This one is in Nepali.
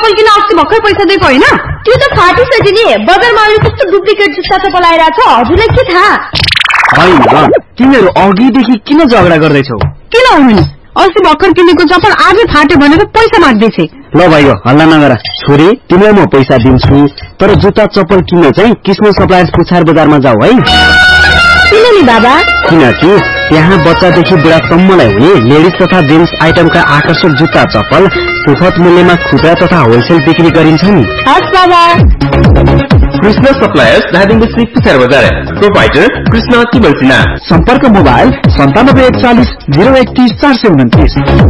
चप्पल किन अस्ति भर्खर पैसा दिएको हैन? त्यो त फाटिसक्यो नि। बजारमा अहिले कस्तो डुप्लिकेट जुत्ता चप्पल आइराछ, हजुरलाई के थाहा? हैन, तिमीहरु अघिदेखि किन झगडा गर्दैछौ? किन हुनु नि? अस्ति भर्खर किनेको चप्पल आज फाट्यो भनेर पैसा माग्दैछे। ल भाइ हल्ला नगर। छोरी, तिमीलाई म पैसा दिन्छु, तर जुत्ता चप्पल किन्न चाहिँ कृष्ण सप्लायर्स पुछार बजारमा जाऊ है। किन नि बाबा? किनकि त्यहाँ बच्चादेखि बुढासम्मलाई हुने लेडिज तथा जेन्ट्स आइटमका आकर्षक जुत्ता चप्पल सुपथ मूल्यमा खुद्रा तथा होलसेल बिक्री गरिन्छ नि। हस् बाबा। कृष्ण सप्लायर्स धादिङ डिस्ट्रिक्ट पुछार बजार। प्रोपाइटर कृष्ण तिमल सिन्हा। सम्पर्क मोबाइल 9741 031 429।